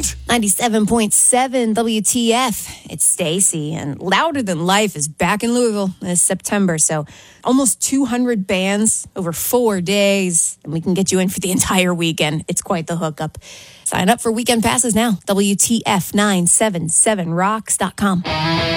97.7 WTF. It's Stacy, and Louder Than Life is back in Louisville this September. So almost 200 bands over 4 days, and we can get you in for the entire weekend. It's quite the hookup. Sign up for weekend passes now. WTF977rocks.com.